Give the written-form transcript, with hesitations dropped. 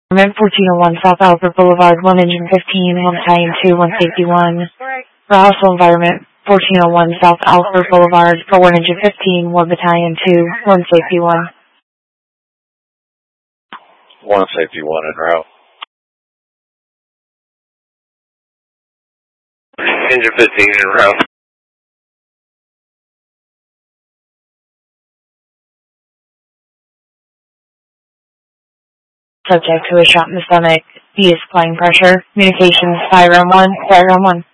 1401 South Albert Boulevard, 1 Engine 15, 1 Battalion 2, 1 Safety 1. Rossville Environment, 1401 South Albert Boulevard, for 1 Engine 15, 1 Battalion 2, 1 Safety 1. 1 Safety 1 en route. Engine 15 en route. Subject to a shot in the stomach. He is applying pressure. Communications, fire on 1, fire on 1.